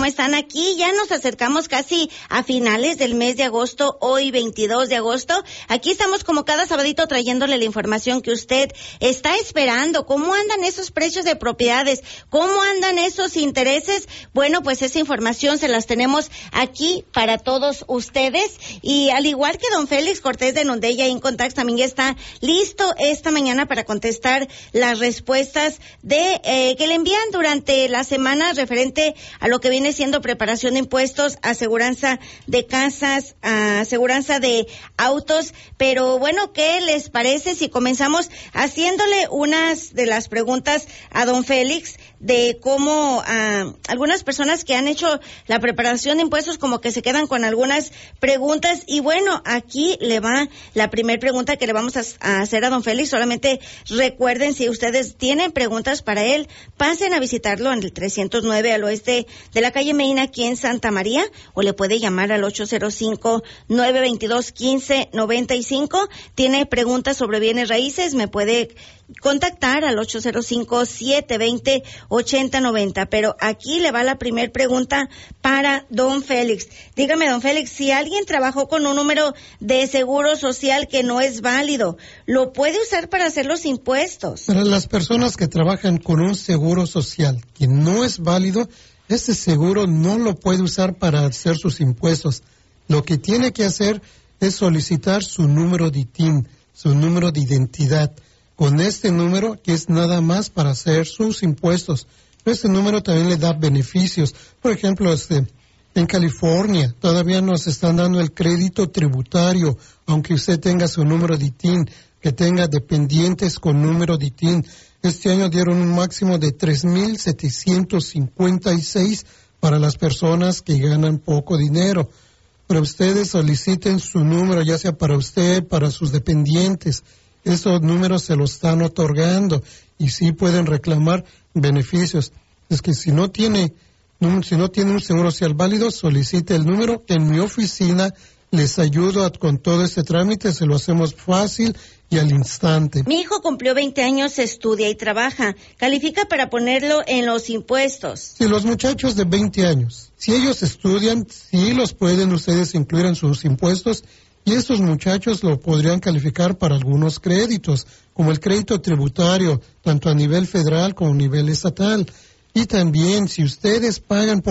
¿cómo están aquí? Ya nos acercamos casi a finales del mes de agosto, hoy 22 de agosto. Aquí estamos como cada sabadito trayéndole la información que usted está esperando. ¿Cómo andan esos precios de propiedades? ¿Cómo andan esos intereses? Bueno, pues esa información se las tenemos aquí para todos ustedes. Y al igual que don Félix Cortés de Nondella Incontax también ya está listo esta mañana para contestar las respuestas de que le envían durante la semana referente a lo que viene siendo preparación de impuestos, aseguranza de casas, aseguranza de autos. Pero bueno, ¿qué les parece si comenzamos haciéndole unas de las preguntas a don Félix de cómo algunas personas que han hecho la preparación de impuestos como que se quedan con algunas preguntas? Y bueno, aquí le va la primera pregunta que le vamos a hacer a don Félix. Solamente recuerden, si ustedes tienen preguntas para él, pasen a visitarlo en el 309 al oeste de la calle Medina, aquí en Santa María, o le puede llamar al 805-922-1595. Tiene preguntas sobre bienes raíces, me puede contactar al 805-720-8090. Pero aquí le va la primera pregunta para don Félix. Dígame, don Félix, si alguien trabajó con un número de seguro social que no es válido, ¿lo puede usar para hacer los impuestos? Para las personas que trabajan con un seguro social que no es válido, este seguro no lo puede usar para hacer sus impuestos. Lo que tiene que hacer es solicitar su número de TIN, su número de identidad. Con este número, que es nada más para hacer sus impuestos. Este número también le da beneficios. Por ejemplo, en California todavía nos están dando el crédito tributario, aunque usted tenga su número de TIN, que tenga dependientes con número de TIN. Este año dieron un máximo de 3,756 para las personas que ganan poco dinero. Pero ustedes soliciten su número, ya sea para usted, para sus dependientes. Esos números se los están otorgando y sí pueden reclamar beneficios. Es que si no tiene un seguro social válido, solicite el número. En mi oficina les ayudo con todo este trámite, se lo hacemos fácil y al instante. Mi hijo cumplió 20 años, estudia y trabaja. ¿Califica para ponerlo en los impuestos? Si los muchachos de 20 años, si ellos estudian, sí los pueden ustedes incluir en sus impuestos. Y estos muchachos lo podrían calificar para algunos créditos, como el crédito tributario, tanto a nivel federal como a nivel estatal. Y también, si ustedes pagan por